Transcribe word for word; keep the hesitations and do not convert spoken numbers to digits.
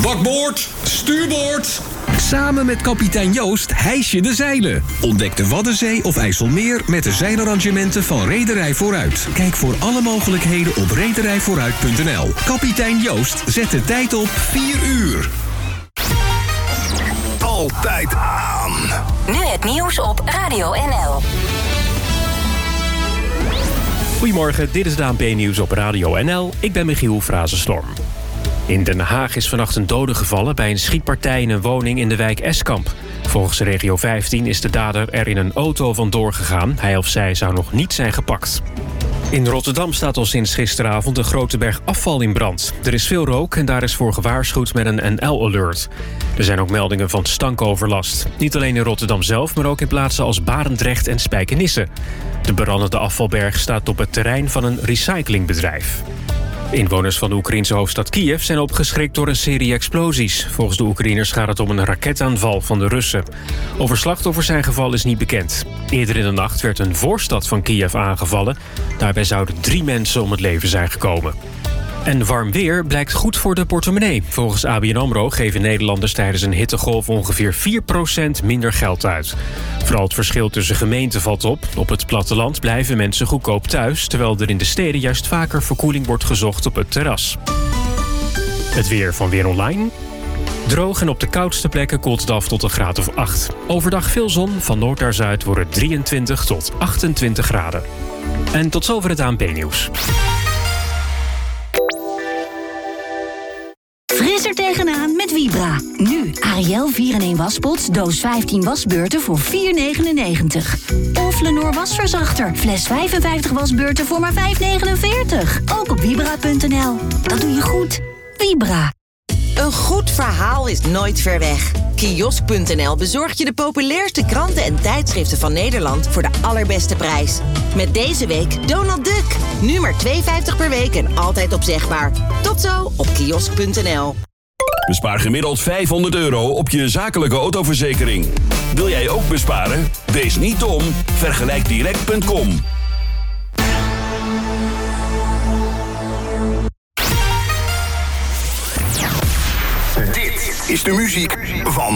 Bakboord, stuurboord. Samen met kapitein Joost hijs je de zeilen. Ontdek de Waddenzee of IJsselmeer met de zeilarrangementen van Reederij Vooruit. Kijk voor alle mogelijkheden op rederij vooruit punt n l. Kapitein Joost zet de tijd op vier uur. Altijd aan. Nu het nieuws op Radio N L. Goedemorgen, dit is de A N P-nieuws op Radio N L. Ik ben Michiel Frazenstorm. In Den Haag is vannacht een dode gevallen bij een schietpartij in een woning in de wijk Eskamp. Volgens Regio vijftien is de dader er in een auto vandoor gegaan. Hij of zij zou nog niet zijn gepakt. In Rotterdam staat al sinds gisteravond een grote berg afval in brand. Er is veel rook en daar is voor gewaarschuwd met een N L-alert. Er zijn ook meldingen van stankoverlast. Niet alleen in Rotterdam zelf, maar ook in plaatsen als Barendrecht en Spijkenisse. De brandende afvalberg staat op het terrein van een recyclingbedrijf. Inwoners van de Oekraïense hoofdstad Kiev zijn opgeschrikt door een serie explosies. Volgens de Oekraïners gaat het om een raketaanval van de Russen. Over slachtoffers zijn gevallen is niet bekend. Eerder in de nacht werd een voorstad van Kiev aangevallen. Daarbij zouden drie mensen om het leven zijn gekomen. En warm weer blijkt goed voor de portemonnee. Volgens A B N AMRO geven Nederlanders tijdens een hittegolf ongeveer vier procent minder geld uit. Vooral het verschil tussen gemeenten valt op. Op het platteland blijven mensen goedkoop thuis, terwijl er in de steden juist vaker verkoeling wordt gezocht op het terras. Het weer van Weer Online. Droog en op de koudste plekken koelt het af tot een graad of acht. Overdag veel zon, van noord naar zuid wordt het drieëntwintig tot achtentwintig graden. En tot zover het A N P-nieuws. Fris er tegenaan met Vibra. Nu Ariel vier in één waspots, doos vijftien wasbeurten voor vier negenennegentig. Of Lenor wasverzachter, fles vijfenvijftig wasbeurten voor maar vijf negenenveertig. Ook op vibra punt n l. Dat doe je goed. Vibra. Een goed verhaal is nooit ver weg. Kiosk punt n l bezorgt je de populairste kranten en tijdschriften van Nederland voor de allerbeste prijs. Met deze week Donald Duck. Nu maar twee vijftig per week en altijd opzegbaar. Tot zo op kiosk punt n l. Bespaar gemiddeld vijfhonderd euro op je zakelijke autoverzekering. Wil jij ook besparen? Wees niet dom. vergelijk direct punt com. Dit is de muziek van